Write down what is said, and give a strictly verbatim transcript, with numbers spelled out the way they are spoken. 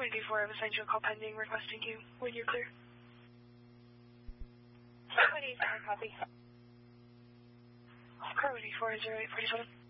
one two four, I have a signed call pending, requesting you when you're clear. one eight four, copy. Car one eight four, zero eight four seven.